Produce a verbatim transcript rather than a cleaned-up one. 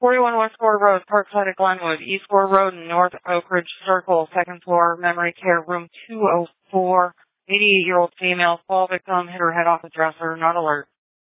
forty-one West Gore Road, Parkside at Glenwood, East Gore Road, and North Oak Ridge Circle, second floor, memory care, room two oh four. eighty-eight-year-old female, fall victim, hit her head off the dresser, not alert.